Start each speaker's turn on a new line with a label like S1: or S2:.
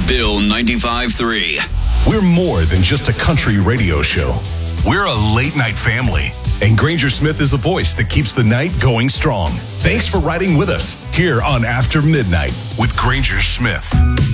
S1: Bill 95.3.
S2: We're more than just a country radio show. We're a late-night family. And Granger Smith is the voice that keeps the night going strong. Thanks for riding with us here on After Midnight with Granger Smith.